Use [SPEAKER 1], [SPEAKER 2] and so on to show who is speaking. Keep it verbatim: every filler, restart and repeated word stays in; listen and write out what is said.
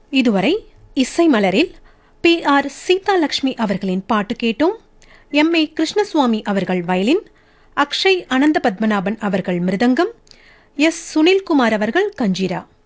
[SPEAKER 1] இதுவரை இசை மலரில் பி ஆர் சீதாலட்சுமி அவர்களின் பாட்டு கேட்டோம். எம் ஏ கிருஷ்ணசுவாமி அவர்கள் வயலின், அக்ஷய் அனந்த பத்மநாபன் அவர்கள் மிருதங்கம், எஸ் சுனில்குமார் அவர்கள் கஞ்சிரா.